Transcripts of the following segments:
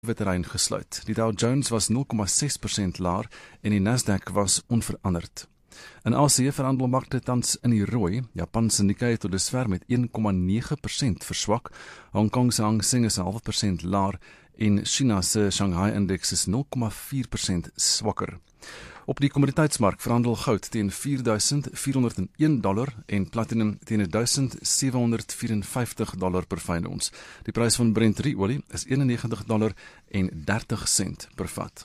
terrein gesluit. Die Dow Jones was 0,6% laer en die Nasdaq was onveranderd. In Asië verhandel markte tans in die rooi. Japan se Nikkei tot dusver met 1,9% verswak. Hong Kong se Hang Seng is 0,5% laer en China se Shanghai Index is 0,4% swakker. Op die kommoditeitsmark verhandel goud teen $4,401 en platinum teen $1,754 per fyn ons. Die prys van Brent olie is $91.30 per vat.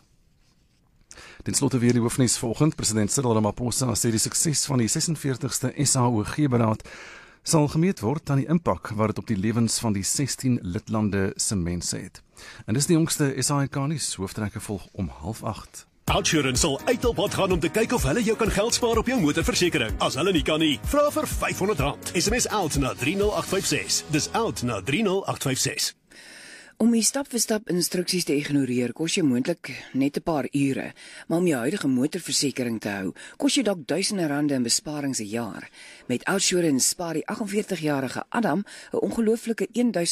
Ten slotte weer die hoofnuus vanoggend. President Cyril Ramaphosa sê die sukses van die 46ste SAOG-beraad sal gemeet word aan die impak wat dit op die lewens van die 16 lidlande se mense het. En dis die jongste SAIK nuus, hooftrekke volg om 7:30. Outsurance sal uit op pad gaan om te kyk of hulle jou kan geld spaar op jou motorversekering. As hulle nie kan nie, vra vir R500. SMS out na 30856. Dis out na 30856. Om die stap-vir-stap instruksies te ignoreer, kos jy moontlik net 'n paar ure, maar om jou huidige motorversekering te hou, kos jy dalk R1000 in besparings 'n jaar. Met Outsurance spaar die 48-jarige Adam 'n ongelooflike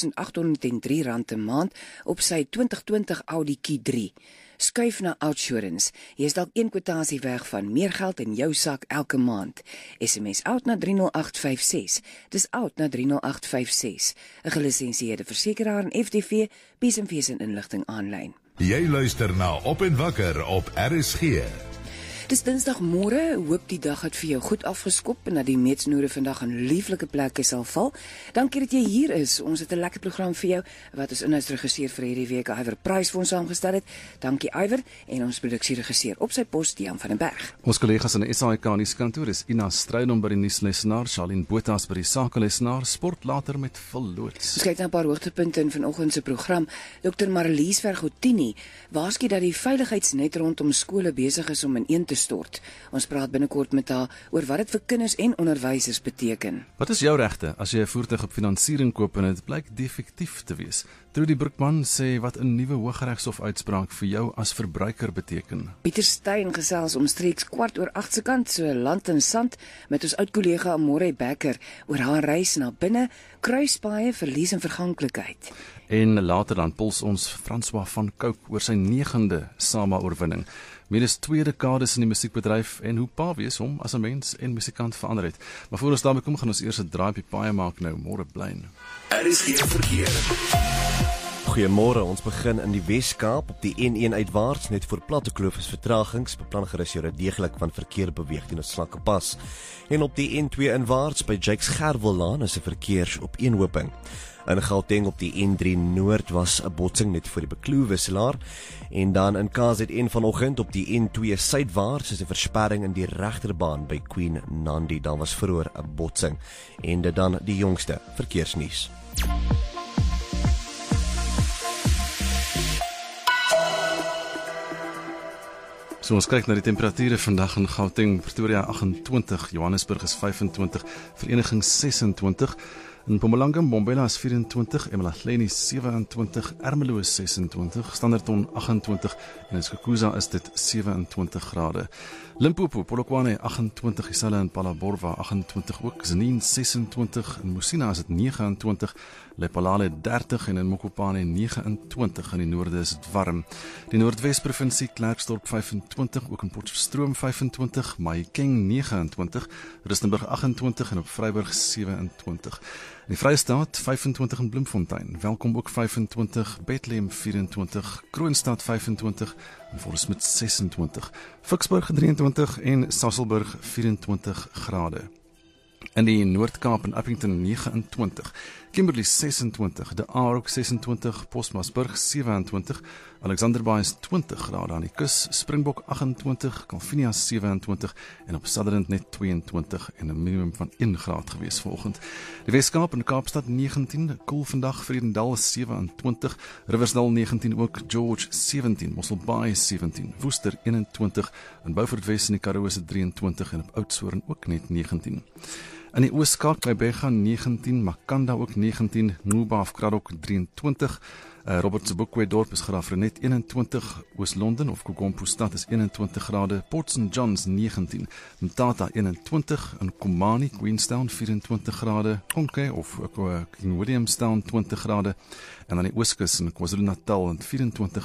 R1,803 'n maand op sy 2020 Audi Q3. Skuif na Outsurance. Jy is dalk een kwotasie weg van meer geld in jou sak elke maand. SMS out na 30856. Dis out na 30856. 'n gelisensieerde versekeraar en FTV, BSMV se inligting aanlyn. Jy luister na Op en Wakker op RSG. Dis Dinsdagmôre, hoop die dag het vir jou goed afgeskop en dat die meetsnoere vandag in lieflike plekke sal val. Dankie dat jy hier is. Ons het 'n lekker program vir jou wat ons inhoudsregisseur vir hierdie week Iver Price vir ons saamgestel het. Dankie Iver en ons produksieregisseur op sy pos Jan van den Berg. Ons kollegas in die SAIK nuuskantoor is Ina Strydom by die nuuslesenaar, Charlene Botha by die sakelesenaar, sport later met Villoots. Ons kyk na 'n paar hoogtepunte in vanoggend se program. Dr. Marlies Vergotini waarsku dat die veiligheidsnet rondom skole besig is om ineen te stort. Ons praat binnekort met haar oor wat dit vir kinders en onderwysers beteken. Wat is jou regte as jy 'n voertuig op finansiering koop en dit blyk defektief te wees? Trudy Broekman sê wat 'n nuwe Hooggeregshof uitspraak vir jou as verbruiker beteken. Pieter Steyn gesels omstreeks 7:15 se kant, so land en sand, met ons oud-kollega Amore Becker oor haar reis na binne, kruispaaie, verlies en verganklikheid. En later dan puls ons François van Cooke oor sy 9de SAMA-oorwinning. Meer as 2 dekades in die musiekbedryf en hoe pa wees hom as 'n mens en musikant verander het. Maar voor ons daarby kom, gaan ons eers 'n draai op die paaie maak nou, môre blyn. RSG verkeer. Goeiemôre, ons begin in die Wes-Kaap op die N1 uitwaarts, net voor Plattekloof is vertragings, beplan is jy deeglik van verkeer beweeg teen 'n slanke pas. En op die N2 inwaarts by Jakes Gerwellaan is 'n verkeersopeenhoping. In Gauteng op die N3 Noord was 'n botsing net voor die Bekloof-wisselaar. En dan in KZN vanoggend op die N2 suidwaarts is 'n versperring in die regterbaan by Queen Nandi. Daar was vroeër 'n botsing. En dit dan die jongste verkeersnuus. So ons kyk na die temperature vandag in Gauteng, Pretoria 28, Johannesburg is 25, Vereniging 26, in Mpumalanga, Mbombela is 24, eMalahleni 27, Ermelo is 26, Standerton 28 en in Skukuza is dit 27 grade. Limpopo, Polokwane 28, Isala en Palaborwa 28 ook, Zenien 26, in Musina is dit 29, Lepalale 30 en in Mokopane 29, in die noorde is dit warm. Die Noordwes-provinsie, Klerksdorp 25, ook in Potchefstroom 25, Mahikeng 29, Rustenburg 28 en op Vryburg 27. In die Vrystaat 25 in Bloemfontein, Welkom ook 25, Bethlehem 24, Kroonstad 25 en Volsmit 26, Ficksburg 23 en Sasolburg 24 grade. In die Noord-Kaap en Upington 29, Kimberley 26, De Aar 26, Postmasburg 27, Alexanderbaai is 20 grade aan die kus, Springbok 28, Calvinia 27 en op Sutherland net 22 en 'n minimum van 1 graad gewees vanoggend. Die Wes-Kaap en Kaapstad 19, koel vandag, Vredendal 27, Riversdal 19 ook, George 17, Mosselbaai 17, Woester 21, in Beaufort Wes in die Karoo is dit 23 en op Oudtshoorn ook net 19. In die Oos-Kaap by Bega 19, Makanda ook 19, Nuba of Kraddock 23, Robert Sobukwe dorp is Graafrenet 21, Oos-London of Kokompo stad is 21 grade, Port St Johns 19, Mthatha 21, in Komani, Queenstown 24 grade, Konke of King Williamstown 20 grade, en dan die Ooskus in KwaZulu-Natal 24